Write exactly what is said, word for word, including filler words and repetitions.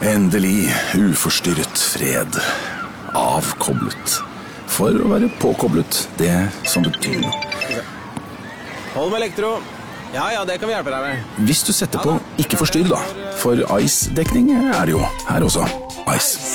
Endelig uforstyrret fred. Avkoblet. For å være påkoblet, det som betyr noe. Hold med elektro. Ja, ja, det kan vi hjelpe deg med. Hvis du setter på ikke forstyrr da, for Ice-dekning er det jo her også. Ice.